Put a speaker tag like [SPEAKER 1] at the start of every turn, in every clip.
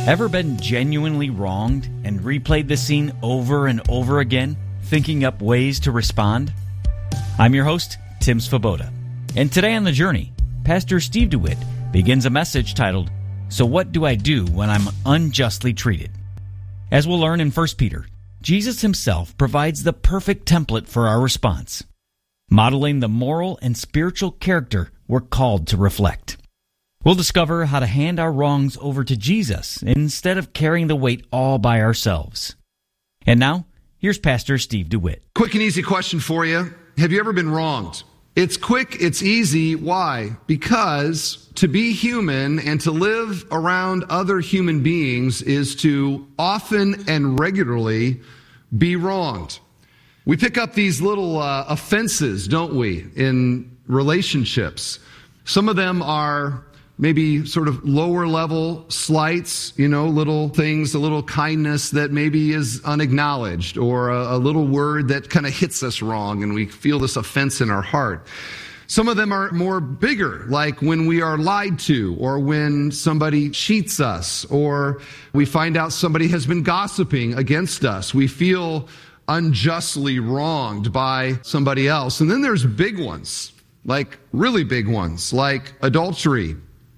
[SPEAKER 1] Ever been genuinely wronged and replayed the scene over and over again, thinking up ways to respond? I'm your host, Tim Svoboda. And today on The Journey, Pastor Steve DeWitt begins a message titled, So What Do I Do When I'm Unjustly Treated? As we'll learn in 1 Peter, Jesus himself provides the perfect template for our response, modeling the moral and spiritual character we're called to reflect. We'll discover how to hand our wrongs over to Jesus instead of carrying the weight all by ourselves. And now, here's Pastor Steve DeWitt.
[SPEAKER 2] Quick and easy question for you. Have you ever been wronged? It's quick, it's easy. Why? Because to be human and to live around other human beings is to often and regularly be wronged. We pick up these little offenses, don't we, in relationships. Some of them are maybe sort of lower level slights, little things, a little kindness that maybe is unacknowledged, or a little word that kind of hits us wrong and we feel this offense in our heart. Some of them are more bigger, like when we are lied to, or when somebody cheats us, or we find out somebody has been gossiping against us. We feel unjustly wronged by somebody else. And then there's big ones, like really big ones, like adultery,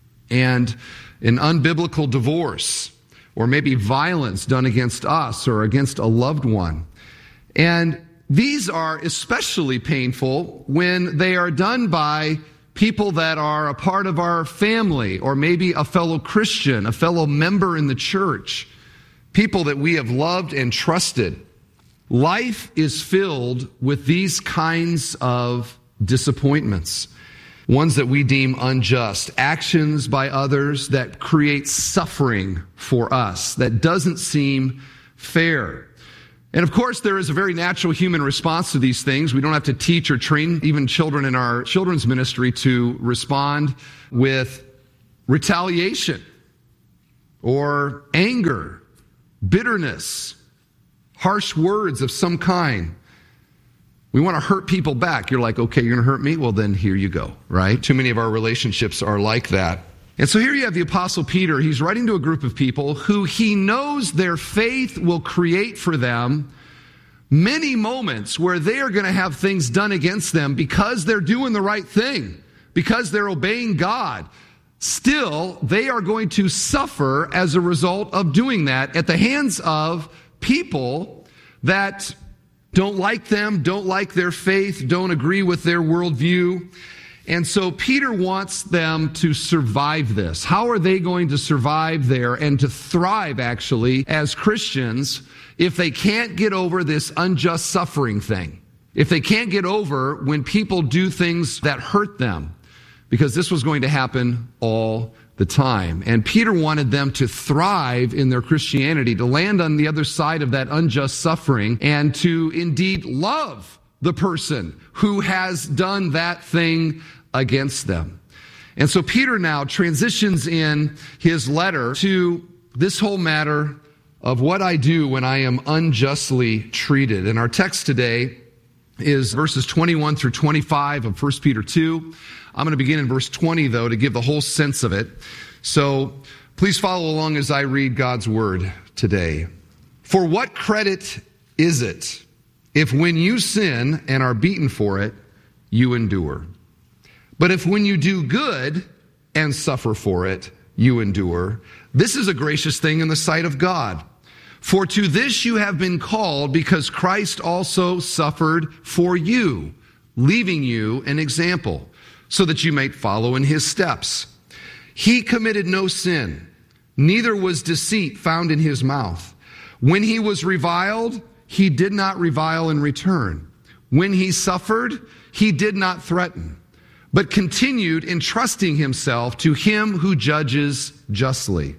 [SPEAKER 2] and an unbiblical divorce, or maybe violence done against us or against a loved one. And these are especially painful when they are done by people that are a part of our family, or maybe a fellow Christian, a fellow member in the church, people that we have loved and trusted. Life is filled with these kinds of disappointments. Ones that we deem unjust, actions by others that create suffering for us, that doesn't seem fair. And of course, there is a very natural human response to these things. We don't have to teach or train even children in our children's ministry to respond with retaliation or anger, bitterness, harsh words of some kind. We want to hurt people back. You're like, okay, you're going to hurt me? Well, then here you go, right? Too many of our relationships are like that. And so here you have the Apostle Peter. He's writing to a group of people who he knows their faith will create for them many moments where they are going to have things done against them because they're doing the right thing, because they're obeying God. Still, they are going to suffer as a result of doing that at the hands of people that don't like them, don't like their faith, don't agree with their worldview. And so Peter wants them to survive this. How are they going to survive there and to thrive, actually, as Christians if they can't get over this unjust suffering thing? If they can't get over when people do things that hurt them? Because this was going to happen all the time. And Peter wanted them to thrive in their Christianity, to land on the other side of that unjust suffering, and to indeed love the person who has done that thing against them. And so Peter now transitions in his letter to this whole matter of what I do when I am unjustly treated. And our text today is verses 21 through 25 of 1 Peter 2. I'm going to begin in verse 20, though, to give the whole sense of it. So please follow along as I read God's word today. For what credit is it if when you sin and are beaten for it, you endure? But if when you do good and suffer for it, you endure, this is a gracious thing in the sight of God. For to this you have been called, because Christ also suffered for you, leaving you an example, so that you might follow in his steps. He committed no sin, neither was deceit found in his mouth. When he was reviled, he did not revile in return. When he suffered, he did not threaten, but continued entrusting himself to him who judges justly.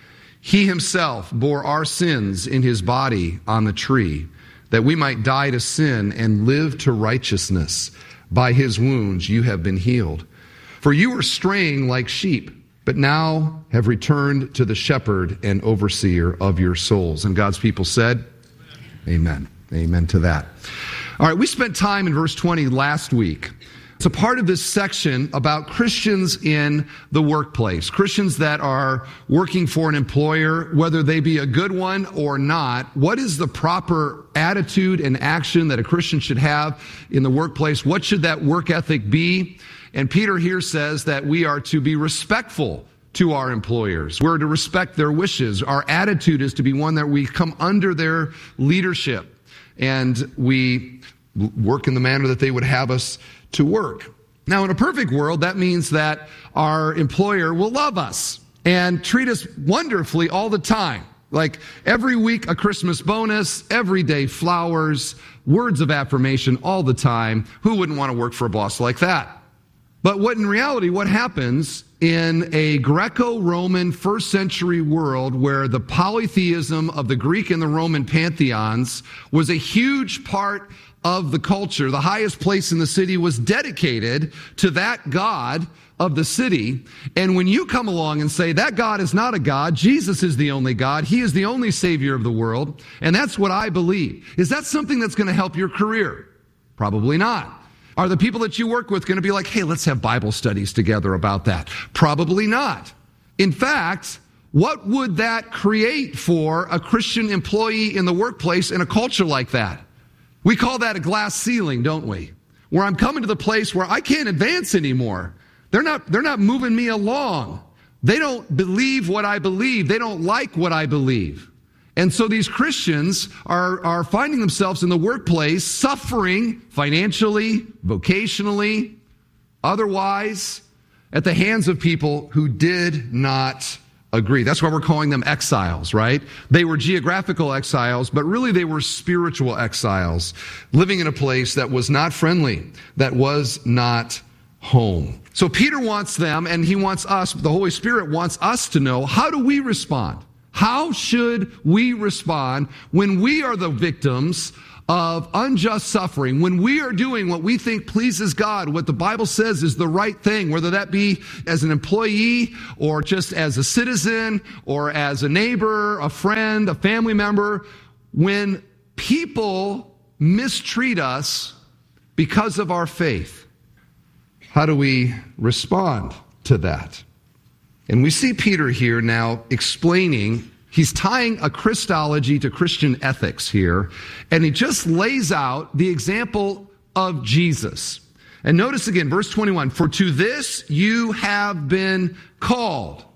[SPEAKER 2] He himself bore our sins in his body on the tree, that we might die to sin and live to righteousness. By his wounds you have been healed. For you were straying like sheep, but now have returned to the shepherd and overseer of your souls. And God's people said, Amen. Amen to that. All right, we spent time in verse 20 last week It's a part of this section about Christians in the workplace, Christians that are working for an employer, whether they be a good one or not. What is the proper attitude and action that a Christian should have in the workplace? What should that work ethic be? And Peter here says that we are to be respectful to our employers. We're to respect their wishes. Our attitude is to be one that we come under their leadership and we work in the manner that they would have us to work. Now, in a perfect world, that means that our employer will love us and treat us wonderfully all the time. Like every week, a Christmas bonus, every day flowers, words of affirmation all the time. Who wouldn't want to work for a boss like that? But in reality, what happens in a Greco-Roman first century world where the polytheism of the Greek and the Roman pantheons was a huge part of the culture, the highest place in the city was dedicated to that God of the city. And when you come along and say that God is not a God, Jesus is the only God, He is the only Savior of the world, and that's what I believe, is that something that's going to help your career? Probably not. Are the people that you work with going to be like, hey, let's have Bible studies together about that? Probably not. In fact, what would that create for a Christian employee in the workplace in a culture like that? We call that a glass ceiling, don't we? Where I'm coming to the place where I can't advance anymore. They're not moving me along. They don't believe what I believe. They don't like what I believe. And so these Christians are finding themselves in the workplace suffering financially, vocationally, otherwise, at the hands of people who did not agree. That's why we're calling them exiles, right? They were geographical exiles, but really they were spiritual exiles, living in a place that was not friendly, that was not home. So Peter wants them, and he wants us, the Holy Spirit wants us to know, how do we respond? How should we respond when we are the victims of unjust suffering, when we are doing what we think pleases God, what the Bible says is the right thing, whether that be as an employee or just as a citizen or as a neighbor, a friend, a family member, when people mistreat us because of our faith? How do we respond to that? And we see Peter here now explaining, he's tying a Christology to Christian ethics here, and he just lays out the example of Jesus. And notice again, verse 21, for to this you have been called.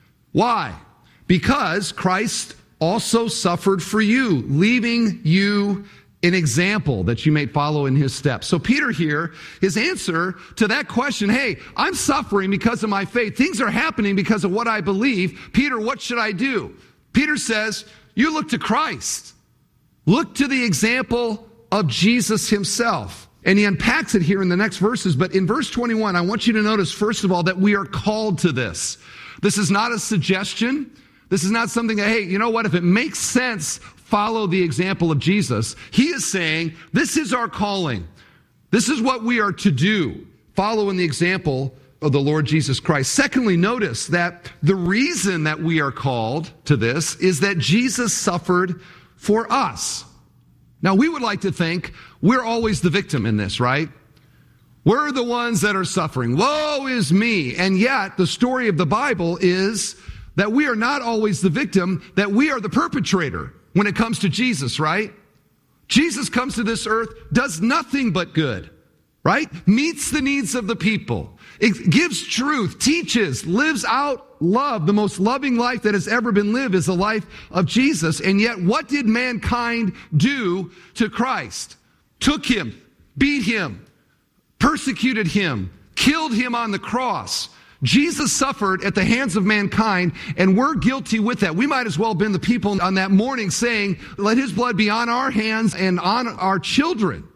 [SPEAKER 2] Why? Because Christ also suffered for you, leaving you an example that you may follow in his steps. So Peter here, his answer to that question, hey, I'm suffering because of my faith. Things are happening because of what I believe. Peter, what should I do? Peter says, you look to Christ. Look to the example of Jesus himself. And he unpacks it here in the next verses. But in verse 21, I want you to notice, first of all, that we are called to this. This is not a suggestion. This is not something that, hey, you know what? If it makes sense, follow the example of Jesus. He is saying, this is our calling. This is what we are to do. Follow in the example of the Lord Jesus Christ. Secondly, notice that the reason that we are called to this is that Jesus suffered for us. Now, we would like to think we're always the victim in this, right? We're the ones that are suffering. Woe is me. And yet, the story of the Bible is that we are not always the victim, that we are the perpetrator when it comes to Jesus, right? Jesus comes to this earth, does nothing but good, right? Meets the needs of the people. It gives truth, teaches, lives out love. The most loving life that has ever been lived is the life of Jesus. And yet, what did mankind do to Christ? Took him, beat him, persecuted him, killed him on the cross. Jesus suffered at the hands of mankind, and we're guilty with that. We might as well have been the people on that morning saying, let his blood be on our hands and on our children.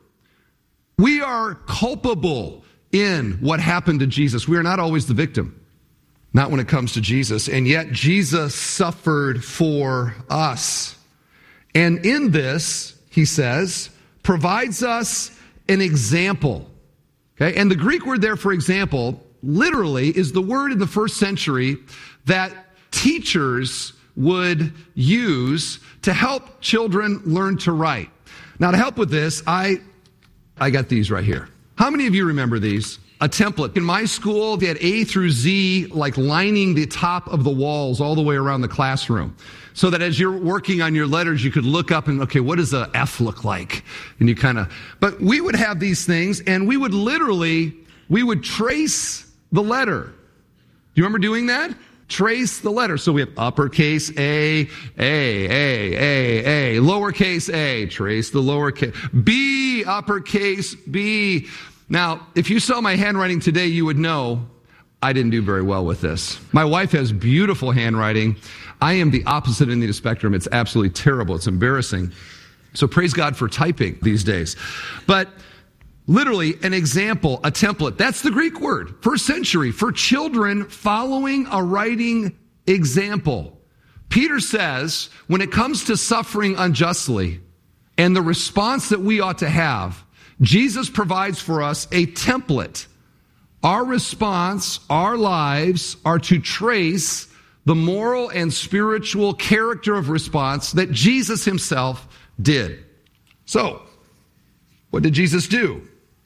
[SPEAKER 2] We are culpable in what happened to Jesus. We are not always the victim, not when it comes to Jesus. And yet Jesus suffered for us. And in this, he says, provides us an example. Okay? And the Greek word there for example literally is the word in the first century that teachers would use to help children learn to write. Now, to help with this, I got these right here. How many of you remember these? A template. In my school, they had A through Z, like lining the top of the walls all the way around the classroom. So that as you're working on your letters, you could look up and, okay, what does a F look like? And you but we would have these things and we would trace the letter. Do you remember doing that? Trace the letter. So we have uppercase A, lowercase a, trace the lowercase, B, uppercase B. Now, if you saw my handwriting today, you would know I didn't do very well with this. My wife has beautiful handwriting. I am the opposite end of the spectrum. It's absolutely terrible. It's embarrassing. So praise God for typing these days. But literally an example, a template. That's the Greek word, first century, for children following a writing example. Peter says, when it comes to suffering unjustly and the response that we ought to have, Jesus provides for us a template. Our response, our lives are to trace the moral and spiritual character of response that Jesus himself did. So, what did Jesus do?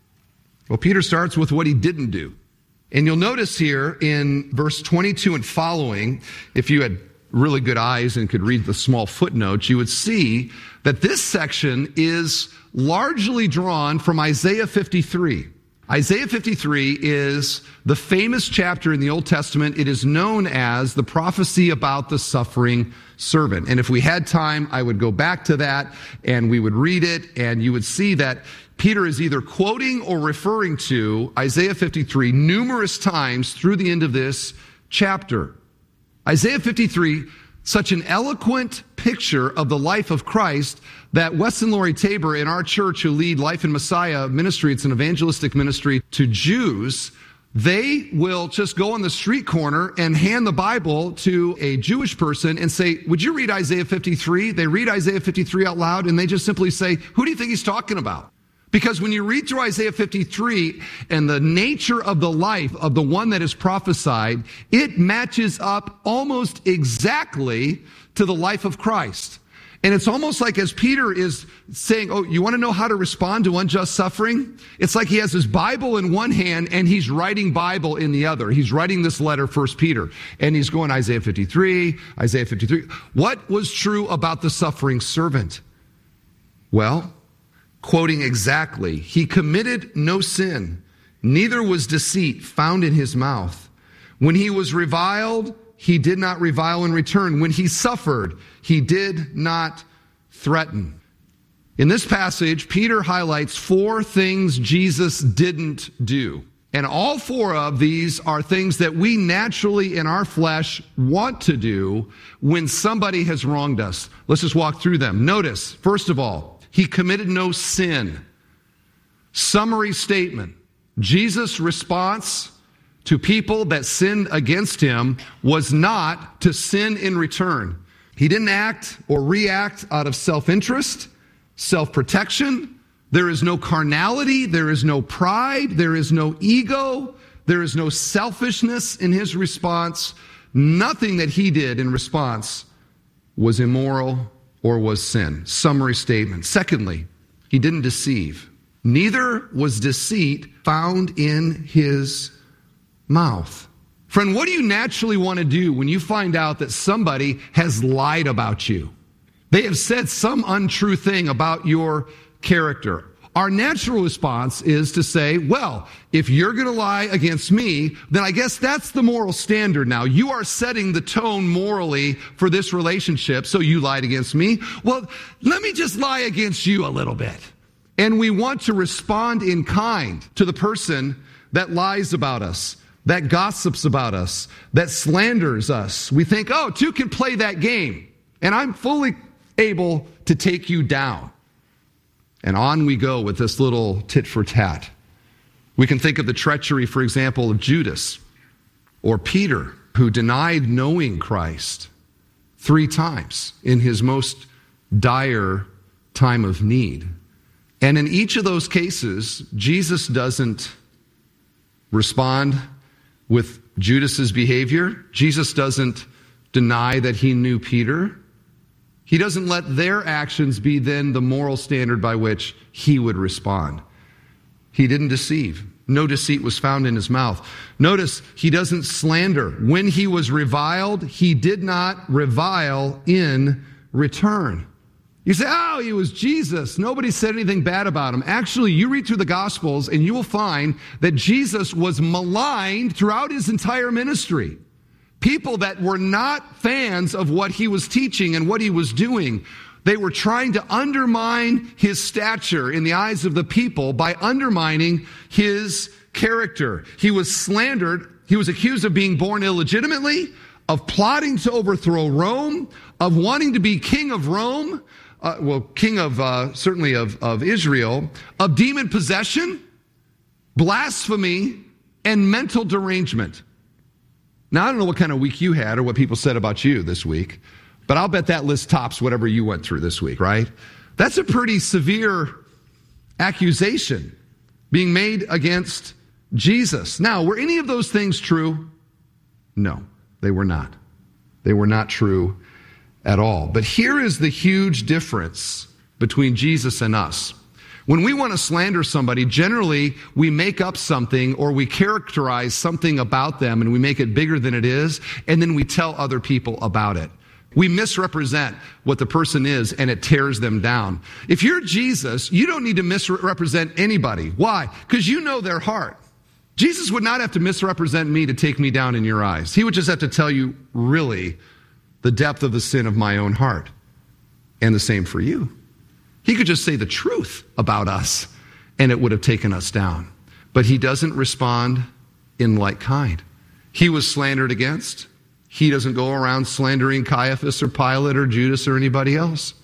[SPEAKER 2] Well, Peter starts with what he didn't do. And you'll notice here in verse 22 and following, if you had really good eyes and could read the small footnotes, you would see that this section is largely drawn from Isaiah 53. Isaiah 53 is the famous chapter in the Old Testament. It is known as the prophecy about the suffering servant. And if we had time, I would go back to that and we would read it, and you would see that Peter is either quoting or referring to Isaiah 53 numerous times through the end of this chapter. Isaiah 53, such an eloquent picture of the life of Christ that Wes and Lori Tabor in our church, who lead Life in Messiah ministry, it's an evangelistic ministry to Jews, they will just go on the street corner and hand the Bible to a Jewish person and say, would you read Isaiah 53? They read Isaiah 53 out loud and they just simply say, who do you think he's talking about? Because when you read through Isaiah 53 and the nature of the life of the one that is prophesied, it matches up almost exactly to the life of Christ. And it's almost like as Peter is saying, oh, you want to know how to respond to unjust suffering? It's like he has his Bible in one hand and he's writing Bible in the other. He's writing this letter, 1 Peter, and he's going Isaiah 53, Isaiah 53. What was true about the suffering servant? Well, quoting exactly, he committed no sin, neither was deceit found in his mouth. When he was reviled, he did not revile in return. When he suffered, he did not threaten. In this passage, Peter highlights 4 things Jesus didn't do. And all 4 of these are things that we naturally in our flesh want to do when somebody has wronged us. Let's just walk through them. Notice, first of all, he committed no sin. Summary statement. Jesus' response to people that sinned against him was not to sin in return. He didn't act or react out of self-interest, self-protection. There is no carnality. There is no pride. There is no ego. There is no selfishness in his response. Nothing that he did in response was immoral or was sin. Summary statement. Secondly, he didn't deceive. Neither was deceit found in his mouth. Friend, what do you naturally want to do when you find out that somebody has lied about you? They have said some untrue thing about your character. Our natural response is to say, well, if you're going to lie against me, then I guess that's the moral standard now. You are setting the tone morally for this relationship, so you lied against me. Well, let me just lie against you a little bit. And we want to respond in kind to the person that lies about us, that gossips about us, that slanders us. We think, oh, 2 can play that game, and I'm fully able to take you down. And on we go with this little tit for tat. We can think of the treachery, for example, of Judas or Peter, who denied knowing Christ 3 times in his most dire time of need. And in each of those cases, Jesus doesn't respond with Judas's behavior. Jesus doesn't deny that he knew Peter. He doesn't let their actions be then the moral standard by which he would respond. He didn't deceive. No deceit was found in his mouth. Notice he doesn't slander. When he was reviled, he did not revile in return. You say, oh, he was Jesus. Nobody said anything bad about him. Actually, you read through the Gospels and you will find that Jesus was maligned throughout his entire ministry. People that were not fans of what he was teaching and what he was doing, they were trying to undermine his stature in the eyes of the people by undermining his character. He was slandered. He was accused of being born illegitimately, of plotting to overthrow Rome, of wanting to be king of Rome, king of certainly of Israel, of demon possession, blasphemy, and mental derangement. Now, I don't know what kind of week you had or what people said about you this week, but I'll bet that list tops whatever you went through this week, right? That's a pretty severe accusation being made against Jesus. Now, were any of those things true? No, they were not. They were not true at all. But here is the huge difference between Jesus and us. When we want to slander somebody, generally we make up something or we characterize something about them and we make it bigger than it is, and then we tell other people about it. We misrepresent what the person is and it tears them down. If you're Jesus, you don't need to misrepresent anybody. Why? Because you know their heart. Jesus would not have to misrepresent me to take me down in your eyes. He would just have to tell you really the depth of the sin of my own heart. And the same for you. He could just say the truth about us and it would have taken us down. But he doesn't respond in like kind. He was slandered against. He doesn't go around slandering Caiaphas or Pilate or Judas or anybody else.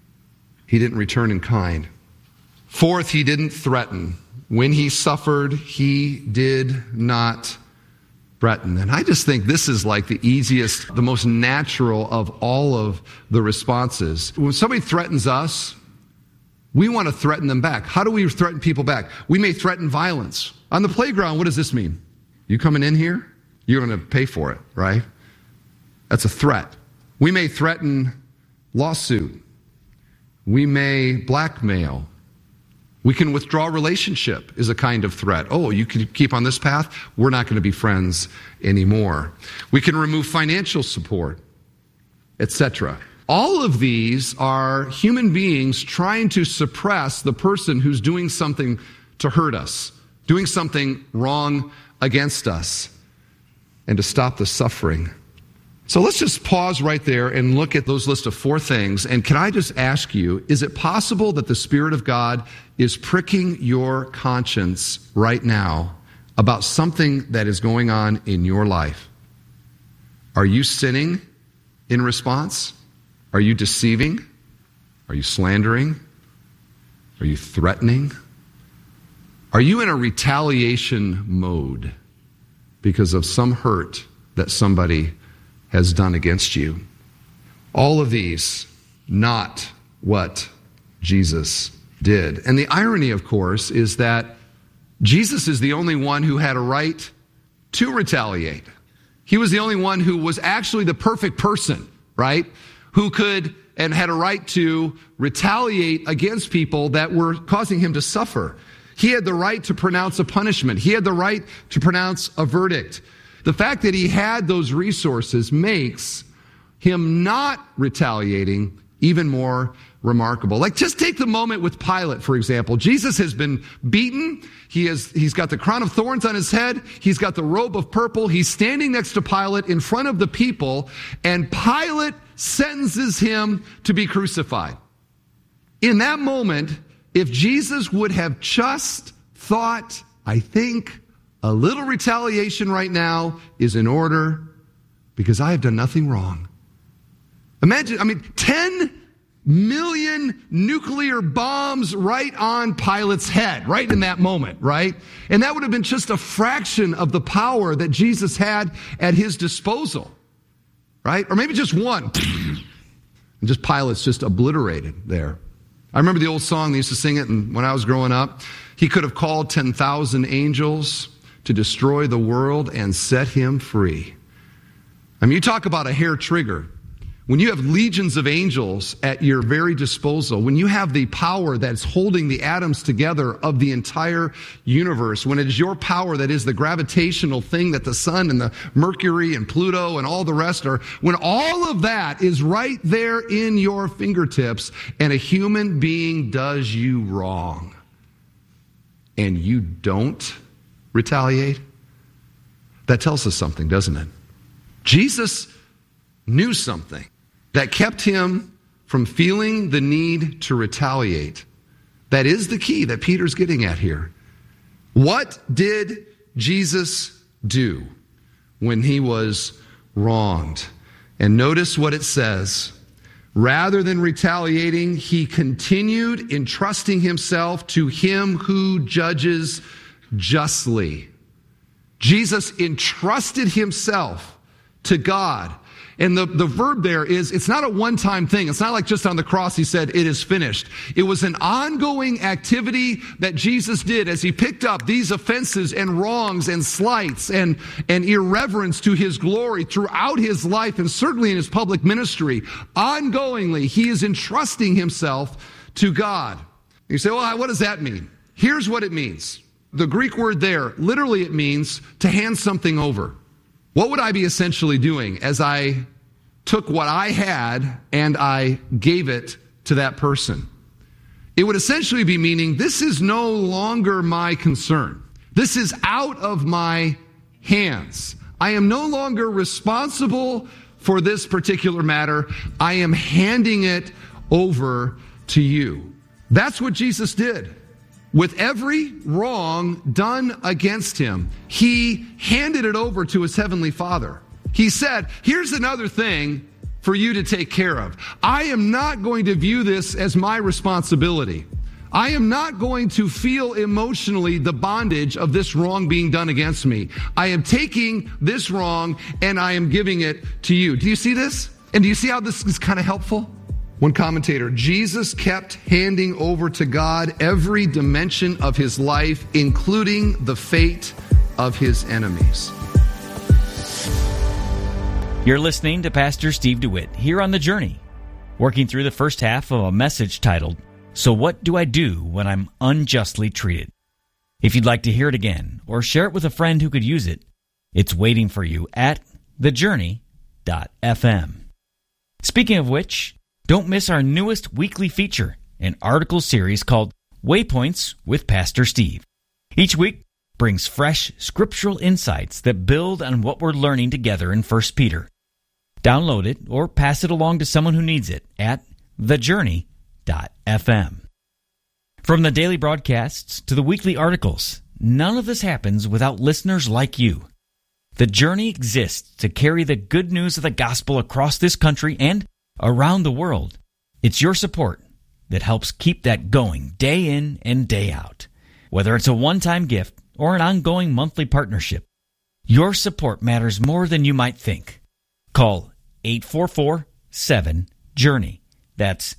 [SPEAKER 2] He didn't return in kind. Fourth, he didn't threaten. When he suffered, he did not threaten. And I just think this is like the easiest, the most natural of all of the responses. When somebody threatens us, we want to threaten them back. How do we threaten people back? We may threaten violence. On the playground, what does this mean? You coming in here? You're going to pay for it, right? That's a threat. We may threaten lawsuit. We may blackmail. We can withdraw relationship is a kind of threat. Oh, you can keep on this path? We're not going to be friends anymore. We can remove financial support, etc. All of these are human beings trying to suppress the person who's doing something to hurt us, doing something wrong against us, and to stop the suffering. So let's just pause right there and look at those list of 4 things. And can I just ask you, is it possible that the Spirit of God is pricking your conscience right now about something that is going on in your life? Are you sinning in response? Are you deceiving? Are you slandering? Are you threatening? Are you in a retaliation mode because of some hurt that somebody has done against you? All of these, not what Jesus did. And the irony, of course, is that Jesus is the only one who had a right to retaliate. He was the only one who was actually the perfect person, right? Who could and had a right to retaliate against people that were causing him to suffer. He had the right to pronounce a punishment. He had the right to pronounce a verdict. The fact that he had those resources makes him not retaliating even more remarkable. Like, just take the moment with Pilate, for example. Jesus has been beaten. He's got the crown of thorns on his head. He's got the robe of purple. He's standing next to Pilate in front of the people, and Pilate sentences him to be crucified. In that moment, if Jesus would have just thought, I think a little retaliation right now is in order because I have done nothing wrong. Imagine, 10 million nuclear bombs right on Pilate's head, right in that moment, right? And that would have been just a fraction of the power that Jesus had at his disposal, right? Or maybe just one. And just Pilate's just obliterated there. I remember the old song, they used to sing it when I was growing up. He could have called 10,000 angels to destroy the world and set him free. You talk about a hair trigger. when you have legions of angels at your very disposal, when you have the power that's holding the atoms together of the entire universe, when it is your power that is the gravitational thing that the sun and the Mercury and Pluto and all the rest are, when all of that is right there in your fingertips and a human being does you wrong and you don't retaliate, that tells us something, doesn't it? Jesus knew something that kept him from feeling the need to retaliate. That is the key that Peter's getting at here. What did Jesus do when he was wronged? And notice what it says. Rather than retaliating, he continued entrusting himself to him who judges justly. Jesus entrusted himself to God. And the verb there is, it's not a one-time thing. It's not like just on the cross he said, it is finished. It was an ongoing activity that Jesus did as he picked up these offenses and wrongs and slights and irreverence to his glory throughout his life and certainly in his public ministry. Ongoingly, he is entrusting himself to God. You say, well, what does that mean? Here's what it means. The Greek word there, literally it means to hand something over. What would I be essentially doing as I took what I had and I gave it to that person? It would essentially be meaning, this is no longer my concern. This is out of my hands. I am no longer responsible for this particular matter. I am handing it over to you. That's what Jesus did. With every wrong done against him, he handed it over to his heavenly Father. He said, here's another thing for you to take care of. I am not going to view this as my responsibility. I am not going to feel emotionally the bondage of this wrong being done against me. I am taking this wrong and I am giving it to you. Do you see this? And do you see how this is kind of helpful? One commentator, Jesus kept handing over to God every dimension of his life, including the fate of his enemies.
[SPEAKER 1] You're listening to Pastor Steve DeWitt here on The Journey, working through the first half of a message titled, So What Do I Do When I'm Unjustly Treated? If you'd like to hear it again or share it with a friend who could use it, it's waiting for you at thejourney.fm. Speaking of which, don't miss our newest weekly feature, an article series called Waypoints with Pastor Steve. Each week brings fresh scriptural insights that build on what we're learning together in 1 Peter. Download it or pass it along to someone who needs it at thejourney.fm. From the daily broadcasts to the weekly articles, none of this happens without listeners like you. The Journey exists to carry the good news of the gospel across this country and around the world. It's your support that helps keep that going day in and day out. Whether it's a one-time gift or an ongoing monthly partnership, your support matters more than you might think. Call 844-7-JOURNEY. That's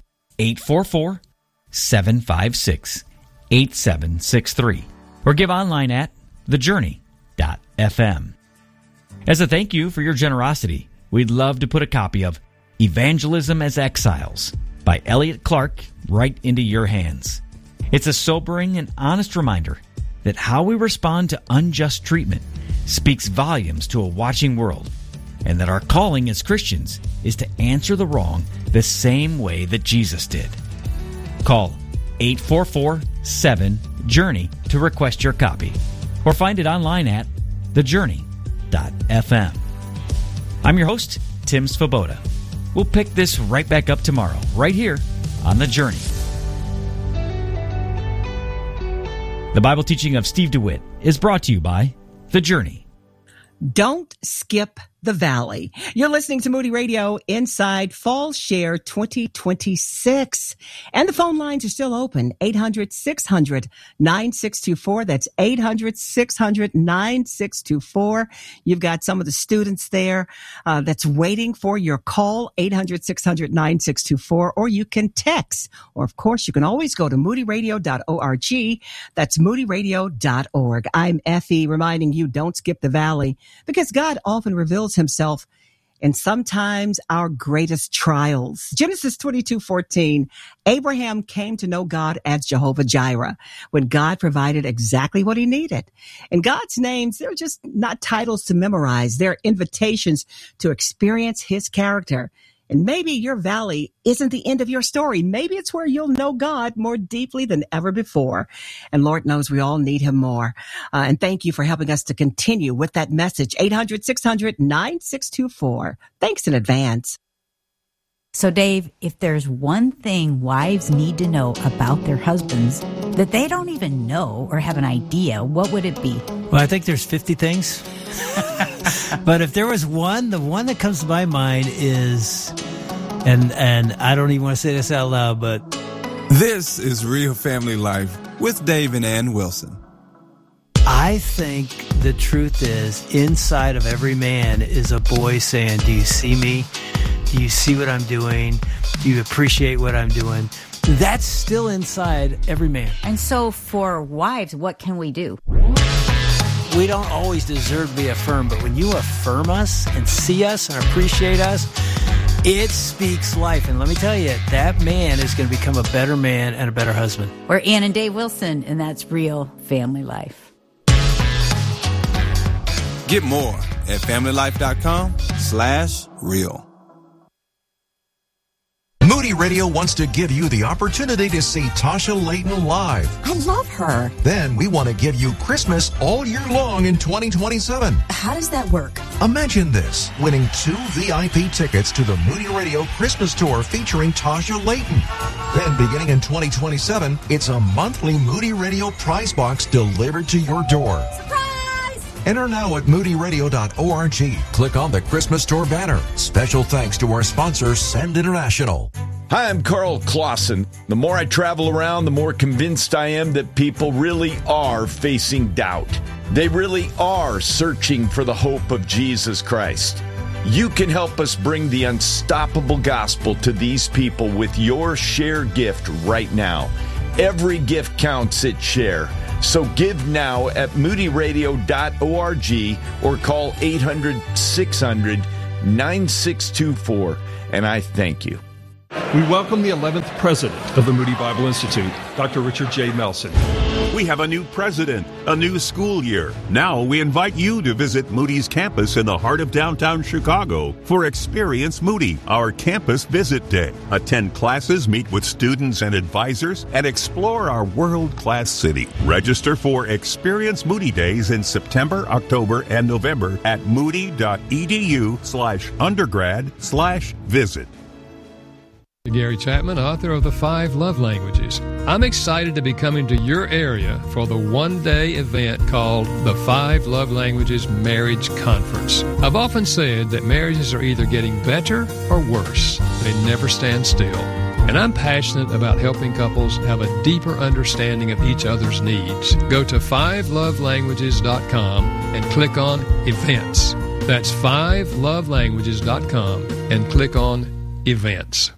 [SPEAKER 1] 844-756-8763. Or give online at thejourney.fm. As a thank you for your generosity, we'd love to put a copy of Evangelism as Exiles by Elliot Clark right into your hands. It's a sobering and honest reminder that how we respond to unjust treatment speaks volumes to a watching world, and that our calling as Christians is to answer the wrong the same way that Jesus did. Call 844-7-JOURNEY to request your copy, or find it online at thejourney.fm. I'm your host, Tim Svoboda. We'll pick this right back up tomorrow, right here on The Journey. The Bible teaching of Steve DeWitt is brought to you by The Journey.
[SPEAKER 3] Don't skip the valley. You're listening to Moody Radio inside Fall Share 2026. And the phone lines are still open. 800-600-9624. That's 800-600-9624. You've got some of the students there that's waiting for your call, 800-600-9624. Or you can text. Or, of course, you can always go to moodyradio.org. That's moodyradio.org. I'm Effie reminding you, don't skip the valley, because God often reveals himself in sometimes our greatest trials. Genesis 22:14, Abraham came to know God as Jehovah Jireh, when God provided exactly what he needed. And God's names, they're just not titles to memorize. They're invitations to experience his character. And maybe your valley isn't the end of your story. Maybe it's where you'll know God more deeply than ever before. And Lord knows we all need him more. And thank you for helping us to continue with that message. 800-600-9624. Thanks in advance.
[SPEAKER 4] So, Dave, if there's one thing wives need to know about their husbands that they don't even know or have an idea, what would it be?
[SPEAKER 5] Well, I think there's 50 things. But if there was one, the one that comes to my mind is, and I don't even want to say this out loud, but...
[SPEAKER 6] This is Real Family Life with Dave and Ann Wilson.
[SPEAKER 5] I think the truth is, inside of every man is a boy saying, do you see me? Do you see what I'm doing? Do you appreciate what I'm doing? That's still inside every man.
[SPEAKER 4] And so for wives, what can we do?
[SPEAKER 5] We don't always deserve to be affirmed, but when you affirm us and see us and appreciate us, it speaks life. And let me tell you, that man is going to become a better man and a better husband.
[SPEAKER 4] We're Ann and Dave Wilson, and that's Real Family Life.
[SPEAKER 6] Get more at familylife.com/real.
[SPEAKER 7] Moody Radio wants to give you the opportunity to see Tasha Layton live.
[SPEAKER 8] I love her.
[SPEAKER 7] Then we want to give you Christmas all year long in 2027.
[SPEAKER 8] How does that work?
[SPEAKER 7] Imagine this, winning 2 VIP tickets to the Moody Radio Christmas Tour featuring Tasha Layton. Then beginning in 2027, it's a monthly Moody Radio prize box delivered to your door.
[SPEAKER 8] Surprise!
[SPEAKER 7] Enter now at moodyradio.org. Click on the Christmas Tour banner. Special thanks to our sponsor, Send International.
[SPEAKER 9] Hi, I'm Carl Clausen. The more I travel around, the more convinced I am that people really are facing doubt. They really are searching for the hope of Jesus Christ. You can help us bring the unstoppable gospel to these people with your Share gift right now. Every gift counts at Share. So give now at moodyradio.org or call 800-600-9624. And I thank you.
[SPEAKER 10] We welcome the 11th president of the Moody Bible Institute, Dr. Richard J. Melson.
[SPEAKER 11] We have a new president, a new school year. Now we invite you to visit Moody's campus in the heart of downtown Chicago for Experience Moody, our campus visit day. Attend classes, meet with students and advisors, and explore our world-class city. Register for Experience Moody Days in September, October, and November at moody.edu/undergrad/visit.
[SPEAKER 12] Gary Chapman, author of The 5 Love Languages. I'm excited to be coming to your area for the one-day event called the 5 Love Languages Marriage Conference. I've often said that marriages are either getting better or worse. They never stand still. And I'm passionate about helping couples have a deeper understanding of each other's needs. Go to 5lovelanguages.com and click on Events. That's 5lovelanguages.com and click on Events.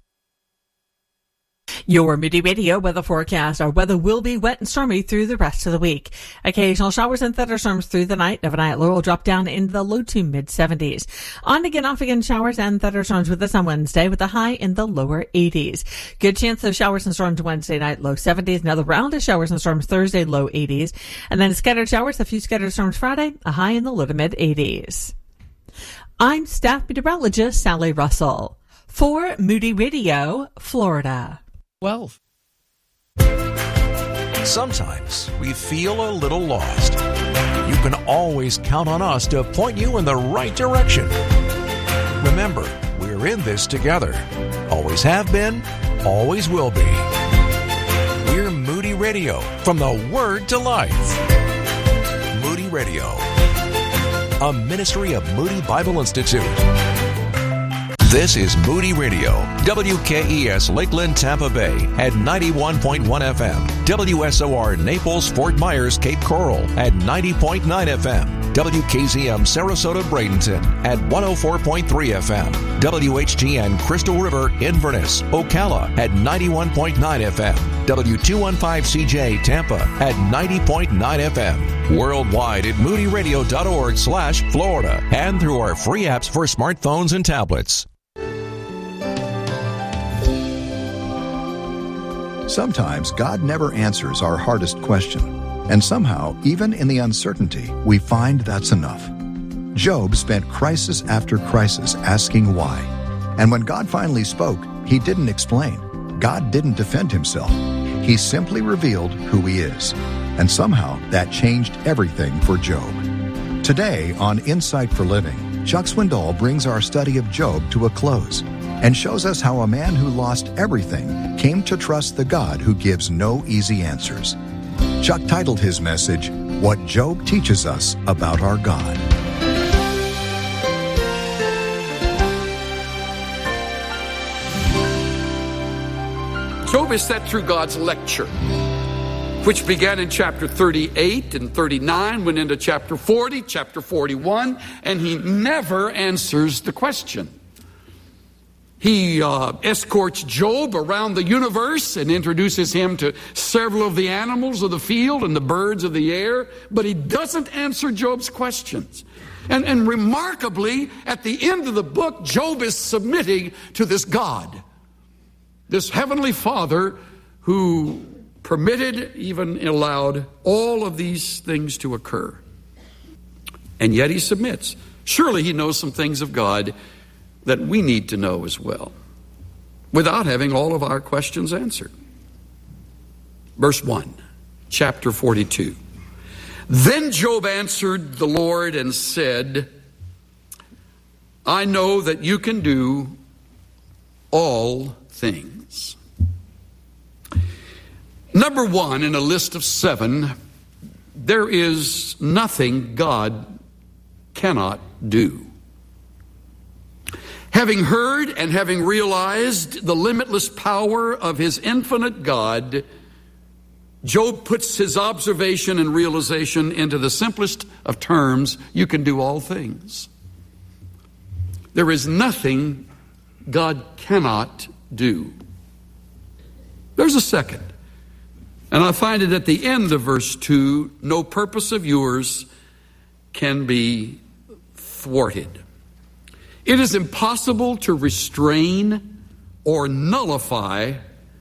[SPEAKER 13] Your Moody Radio weather forecast. Our weather will be wet and stormy through the rest of the week. Occasional showers and thunderstorms through the night. Overnight low will drop down into the low to mid 70s. On again, off again showers and thunderstorms with us on Wednesday with a high in the lower 80s. Good chance of showers and storms Wednesday night, low 70s. Another round of showers and storms Thursday, low 80s. And then scattered showers, a few scattered storms Friday, a high in the low to mid 80s. I'm staff meteorologist Sally Russell for Moody Radio, Florida.
[SPEAKER 5] 12.
[SPEAKER 7] Sometimes we feel a little lost. You can always count on us to point you in the right direction. Remember, we're in this together. Always have been, always will be. We're Moody Radio, from the Word to Life. Moody Radio, a ministry of Moody Bible Institute. This is Moody Radio, WKES Lakeland, Tampa Bay at 91.1 FM, WSOR Naples, Fort Myers, Cape Coral at 90.9 FM, WKZM Sarasota Bradenton at 104.3 FM. WHGN Crystal River Inverness, Ocala at 91.9 FM. W215CJ Tampa at 90.9 FM. Worldwide at moodyradio.org/Florida and through our free apps for smartphones and tablets.
[SPEAKER 14] Sometimes God never answers our hardest question. And somehow, even in the uncertainty, we find that's enough. Job spent crisis after crisis asking why. And when God finally spoke, he didn't explain. God didn't defend himself. He simply revealed who he is. And somehow, that changed everything for Job. Today, on Insight for Living, Chuck Swindoll brings our study of Job to a close and shows us how a man who lost everything came to trust the God who gives no easy answers. Chuck titled his message, What Job Teaches Us About Our God.
[SPEAKER 15] Job is set through God's lecture, which began in chapter 38 and 39, went into chapter 40, chapter 41, and he never answers the question. He escorts Job around the universe and introduces him to several of the animals of the field and the birds of the air, but he doesn't answer Job's questions. And remarkably, at the end of the book, Job is submitting to this God, this heavenly Father who permitted, even allowed, all of these things to occur. And yet he submits. Surely he knows some things of God that we need to know as well, without having all of our questions answered. Verse 1, chapter 42. Then Job answered the Lord and said, I know that you can do all things. Number one in a list of 7, there is nothing God cannot do. Having heard and having realized the limitless power of his infinite God, Job puts his observation and realization into the simplest of terms: you can do all things. There is nothing God cannot do. There's a second, and I find it at the end of verse 2, no purpose of yours can be thwarted. It is impossible to restrain or nullify